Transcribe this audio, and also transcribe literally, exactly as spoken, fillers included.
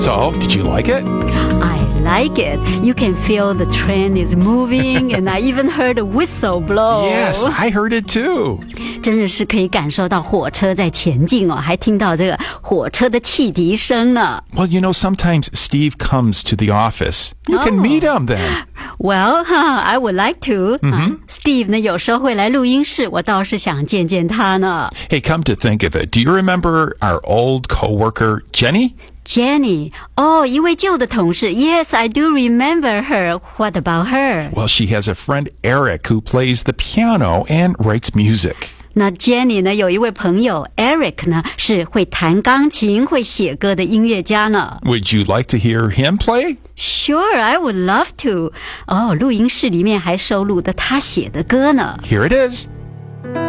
So, did you like it? I like it. You can feel the train is moving, and I even heard a whistle blow. Yes, I heard it too. 真的是可以感受到火车在前进哦，还听到这个火车的汽笛声呢。 Well, you know, sometimes Steve comes to the office. You can meet him then. Well, huh, I would like to. Mm-hmm. Steve 呢，有时候会来录音室，我倒是想见见他呢。 Hey, come to think of it, do you remember our old coworker, Jenny?Jenny, 哦，一位旧的同事。Yes, I do remember her. What about her? Well, she has a friend, Eric, who plays the piano and writes music. 那 Jenny 呢，有一位朋友 Eric 呢，是会弹钢琴、会写歌的音乐家呢。 Would you like to hear him play? Sure, I would love to. 哦，录音室里面还收录的他写的歌呢。 Here it is.